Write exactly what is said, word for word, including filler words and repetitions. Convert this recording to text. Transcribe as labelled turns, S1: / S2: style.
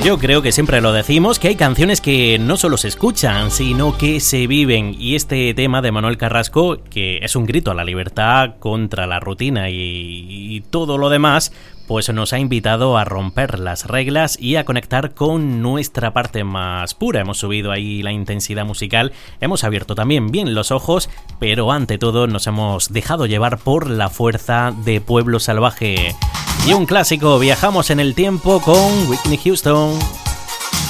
S1: Yo creo que siempre lo decimos, que hay canciones que no solo se escuchan, sino que se viven. Y este tema de Manuel Carrasco, que es un grito a la libertad contra la rutina y, y todo lo demás, pues nos ha invitado a romper las reglas y a conectar con nuestra parte más pura. Hemos subido ahí la intensidad musical, hemos abierto también bien los ojos, pero ante todo nos hemos dejado llevar por la fuerza de Pueblo Salvaje. Y un clásico, viajamos en el tiempo con Whitney Houston.